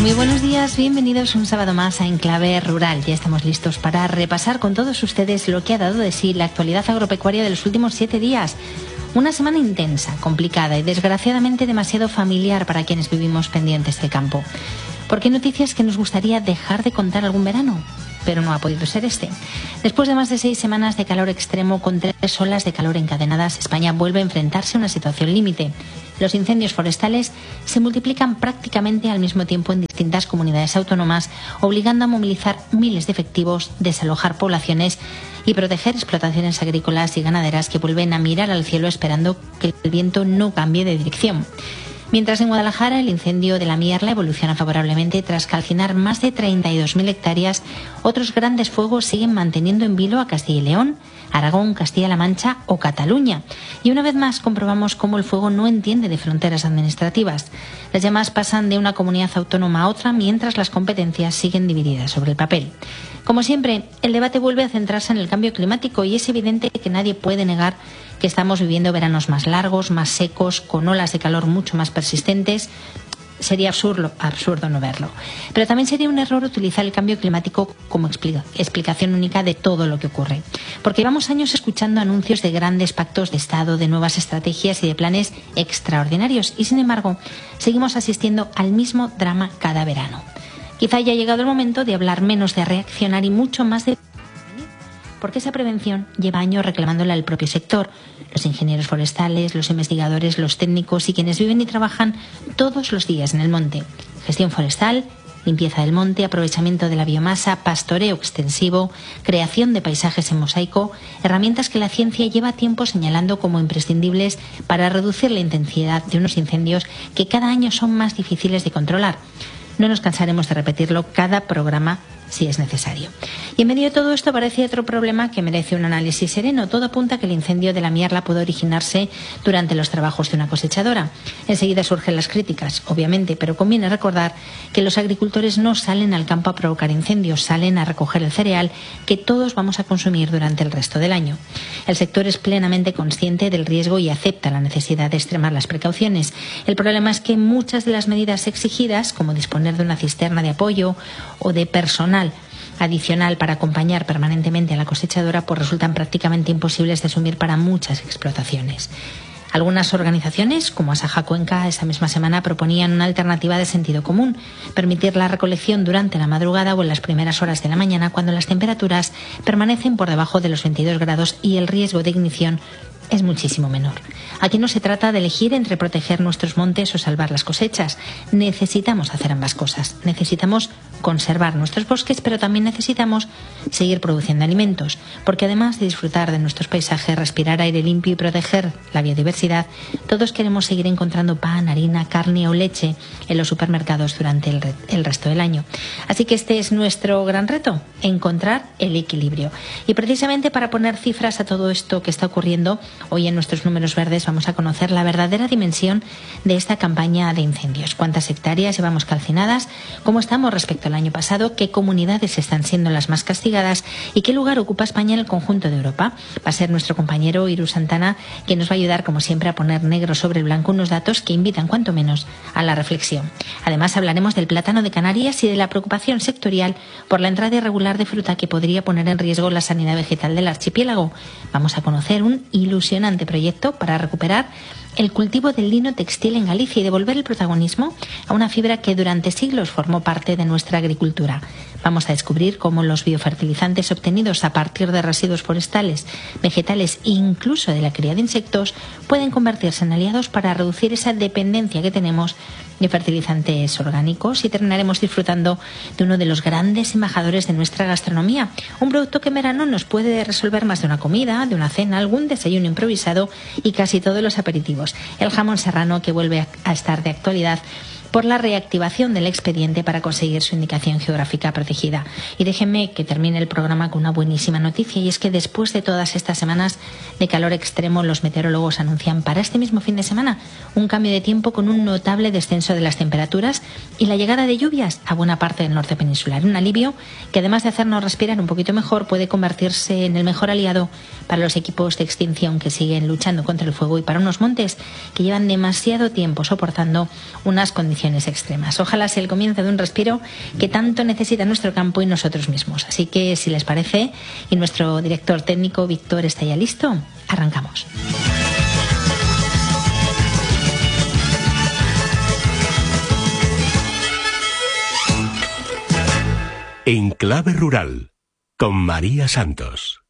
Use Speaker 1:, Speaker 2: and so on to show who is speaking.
Speaker 1: Muy buenos días, bienvenidos un sábado más a Enclave Rural. Ya estamos listos para repasar con todos ustedes lo que ha dado de sí la actualidad agropecuaria de los últimos 7 días. Una semana intensa, complicada y desgraciadamente demasiado familiar para quienes vivimos pendientes del campo. Porque hay noticias que nos gustaría dejar de contar algún verano, pero no ha podido ser este. Después de más de 6 semanas de calor extremo con 3 olas de calor encadenadas, España vuelve a enfrentarse a una situación límite. Los incendios forestales se multiplican prácticamente al mismo tiempo en distintas comunidades autónomas, obligando a movilizar miles de efectivos, desalojar poblaciones y proteger explotaciones agrícolas y ganaderas que vuelven a mirar al cielo esperando que el viento no cambie de dirección. Mientras en Guadalajara el incendio de la Mierla evoluciona favorablemente tras calcinar más de 32.000 hectáreas, otros grandes fuegos siguen manteniendo en vilo a Castilla y León, Aragón, Castilla-La Mancha o Cataluña. Y una vez más comprobamos cómo el fuego no entiende de fronteras administrativas. Las llamas pasan de una comunidad autónoma a otra mientras las competencias siguen divididas sobre el papel. Como siempre, el debate vuelve a centrarse en el cambio climático y es evidente que nadie puede negar que estamos viviendo veranos más largos, más secos, con olas de calor mucho más persistentes. Sería absurdo no verlo. Pero también sería un error utilizar el cambio climático como explicación única de todo lo que ocurre. Porque llevamos años escuchando anuncios de grandes pactos de Estado, de nuevas estrategias y de planes extraordinarios. Y sin embargo, seguimos asistiendo al mismo drama cada verano. Quizá haya llegado el momento de hablar menos de reaccionar y mucho más de prevenir, porque esa prevención lleva años reclamándola el propio sector, los ingenieros forestales, los investigadores, los técnicos y quienes viven y trabajan todos los días en el monte. Gestión forestal, limpieza del monte, aprovechamiento de la biomasa, pastoreo extensivo, creación de paisajes en mosaico, herramientas que la ciencia lleva tiempo señalando como imprescindibles para reducir la intensidad de unos incendios que cada año son más difíciles de controlar. No nos cansaremos de repetirlo cada programa si es necesario. Y en medio de todo esto aparece otro problema que merece un análisis sereno. Todo apunta a que el incendio de la Mierla puede originarse durante los trabajos de una cosechadora. Enseguida surgen las críticas, obviamente, pero conviene recordar que los agricultores no salen al campo a provocar incendios, salen a recoger el cereal que todos vamos a consumir durante el resto del año. El sector es plenamente consciente del riesgo y acepta la necesidad de extremar las precauciones. El problema es que muchas de las medidas exigidas, como disponer de una cisterna de apoyo o de personal adicional para acompañar permanentemente a la cosechadora, pues resultan prácticamente imposibles de asumir para muchas explotaciones. Algunas organizaciones, como Asaja Cuenca, esta misma semana proponían una alternativa de sentido común: permitir la recolección durante la madrugada o en las primeras horas de la mañana, cuando las temperaturas permanecen por debajo de los 22 grados y el riesgo de ignición es muchísimo menor. Aquí no se trata de elegir entre proteger nuestros montes o salvar las cosechas. Necesitamos hacer ambas cosas. Necesitamos conservar nuestros bosques, pero también necesitamos seguir produciendo alimentos, porque además de disfrutar de nuestros paisajes, respirar aire limpio y proteger la biodiversidad, todos queremos seguir encontrando pan, harina, carne o leche en los supermercados durante el resto del año. Así que este es nuestro gran reto: encontrar el equilibrio. Y precisamente para poner cifras a todo esto que está ocurriendo, hoy en nuestros números verdes vamos a conocer la verdadera dimensión de esta campaña de incendios. ¿Cuántas hectáreas llevamos calcinadas? ¿Cómo estamos respecto al año pasado? ¿Qué comunidades están siendo las más castigadas? ¿Y qué lugar ocupa España en el conjunto de Europa? Va a ser nuestro compañero Iru Santana quien nos va a ayudar, como siempre, a poner negro sobre blanco unos datos que invitan, cuanto menos, a la reflexión. Además, hablaremos del plátano de Canarias y de la preocupación sectorial por la entrada irregular de fruta que podría poner en riesgo la sanidad vegetal del archipiélago. Vamos a conocer un ilusionante proyecto para recuperar el cultivo del lino textil en Galicia y devolver el protagonismo a una fibra que durante siglos formó parte de nuestra agricultura. Vamos a descubrir cómo los biofertilizantes obtenidos a partir de residuos forestales, vegetales e incluso de la cría de insectos pueden convertirse en aliados para reducir esa dependencia que tenemos de fertilizantes orgánicos, y terminaremos disfrutando de uno de los grandes embajadores de nuestra gastronomía, un producto que en verano nos puede resolver más de una comida, de una cena, algún desayuno improvisado y casi todos los aperitivos: el jamón serrano, que vuelve a estar de actualidad por la reactivación del expediente para conseguir su indicación geográfica protegida. Y déjenme que termine el programa con una buenísima noticia, y es que después de todas estas semanas de calor extremo, los meteorólogos anuncian para este mismo fin de semana un cambio de tiempo con un notable descenso de las temperaturas y la llegada de lluvias a buena parte del norte peninsular. Un alivio que, además de hacernos respirar un poquito mejor, puede convertirse en el mejor aliado para los equipos de extinción que siguen luchando contra el fuego y para unos montes que llevan demasiado tiempo soportando unas condiciones condiciones extremas. Ojalá sea el comienzo de un respiro que tanto necesita nuestro campo y nosotros mismos. Así que, si les parece, y nuestro director técnico Víctor está ya listo, arrancamos.
Speaker 2: En Clave Rural, con María Santos.